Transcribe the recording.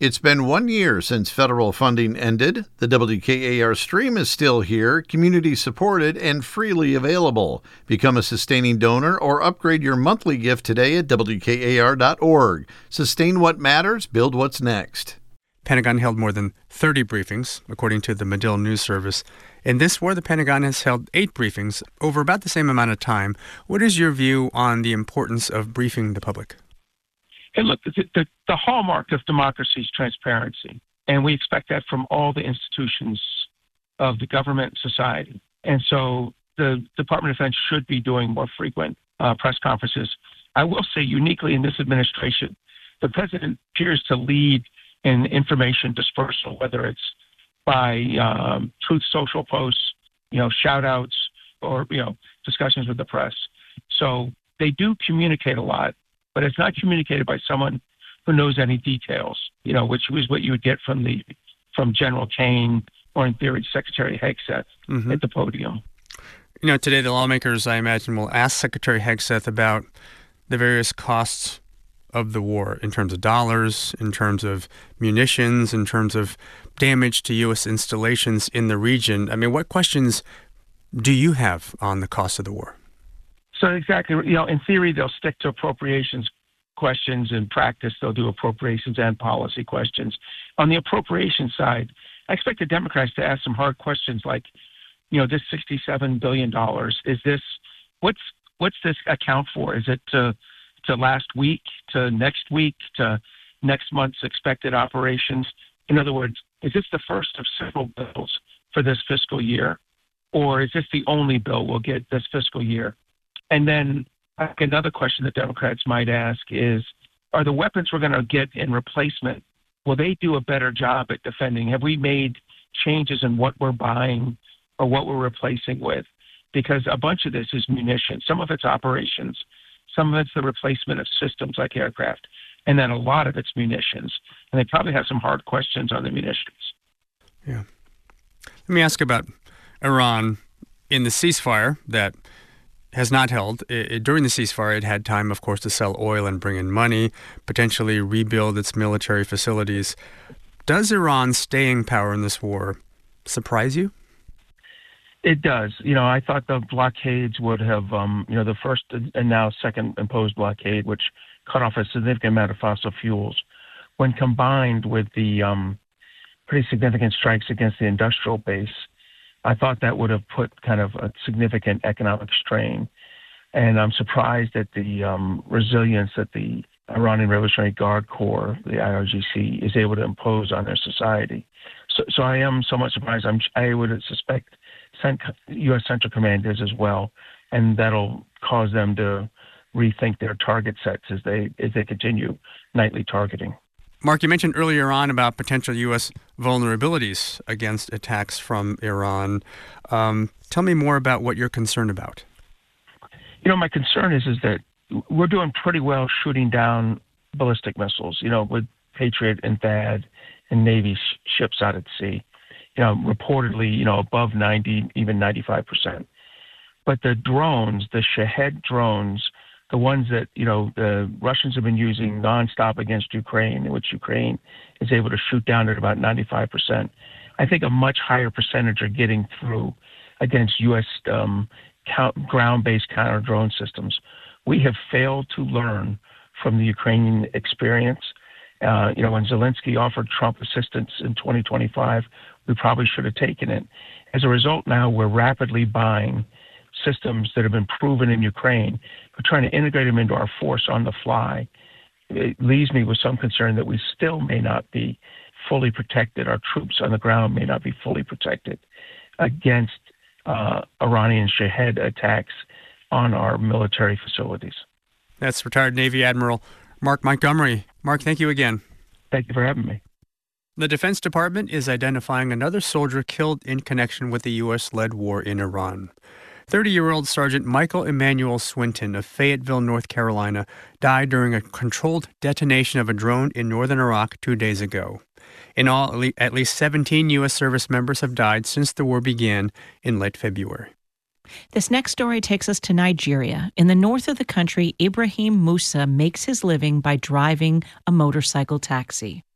It's been 1 year since federal funding ended. The WKAR stream is still here, community supported, and freely available. Become a sustaining donor or upgrade your monthly gift today at WKAR.org. Sustain what matters, build what's next. Pentagon held more than 30 briefings, according to the Medill News Service. In this war, the Pentagon has held 8 briefings over about the same amount of time. What is your view on the importance of briefing the public? Hey, look, the hallmark of democracy is transparency, and we expect that from all the institutions of the government and society. And so the Department of Defense should be doing more frequent press conferences. I will say uniquely in this administration, the president appears to lead in information dispersal, whether it's by Truth Social posts, shout-outs, or, discussions with the press. So they do communicate a lot, but it's not communicated by someone who knows any details, which was what you would get from General Kane or, in theory, Secretary Hegseth at the podium. Today the lawmakers, I imagine, will ask Secretary Hegseth about the various costs of the war in terms of dollars, in terms of munitions, in terms of damage to U.S. installations in the region. I mean, what questions do you have on the cost of the war? So exactly, in theory, they'll stick to appropriations questions. In practice, they'll do appropriations and policy questions. On the appropriations side, I expect the Democrats to ask some hard questions like, this $67 billion, is this, what's this account for? Is it to last week, to next week, to next month's expected operations? In other words, is this the first of several bills for this fiscal year? Or is this the only bill we'll get this fiscal year? And then another question that Democrats might ask is, are the weapons we're going to get in replacement, will they do a better job at defending? Have we made changes in what we're buying or what we're replacing with? Because a bunch of this is munitions. Some of it's operations. Some of it's the replacement of systems like aircraft. And then a lot of it's munitions. And they probably have some hard questions on the munitions. Yeah. Let me ask about Iran. In the ceasefire that has not held. During the ceasefire, it had time, of course, to sell oil and bring in money, potentially rebuild its military facilities. Does Iran's staying power in this war surprise you? It does. I thought the blockades would have, the first and now second imposed blockade, which cut off a significant amount of fossil fuels, when combined with the pretty significant strikes against the industrial base, I thought that would have put kind of a significant economic strain. And I'm surprised at the resilience that the Iranian Revolutionary Guard Corps, the IRGC, is able to impose on their society. So I am somewhat surprised. I would suspect U.S. Central Command is as well, and that'll cause them to rethink their target sets as they continue nightly targeting. Mark, you mentioned earlier on about potential U.S. vulnerabilities against attacks from Iran. Tell me more about what you're concerned about. My concern is that we're doing pretty well shooting down ballistic missiles, with Patriot and THAAD and Navy ships out at sea, reportedly, above 90, even 95%. But the drones, the Shahed drones, the ones that, the Russians have been using nonstop against Ukraine, in which Ukraine is able to shoot down at about 95%. I think a much higher percentage are getting through against U.S. Ground-based counter-drone systems. We have failed to learn from the Ukrainian experience. When Zelensky offered Trump assistance in 2025, we probably should have taken it. As a result, now we're rapidly buying systems that have been proven in Ukraine, but trying to integrate them into our force on the fly. It leaves me with some concern that we still may not be fully protected. Our troops on the ground may not be fully protected against Iranian Shahed attacks on our military facilities. That's retired Navy Admiral Mark Montgomery. Mark, thank you again. Thank you for having me. The Defense Department is identifying another soldier killed in connection with the U.S.-led war in Iran. 30-year-old Sergeant Michael Emmanuel Swinton of Fayetteville, North Carolina, died during a controlled detonation of a drone in northern Iraq 2 days ago. In all, at least 17 U.S. service members have died since the war began in late February. This next story takes us to Nigeria. In the north of the country, Ibrahim Musa makes his living by driving a motorcycle taxi.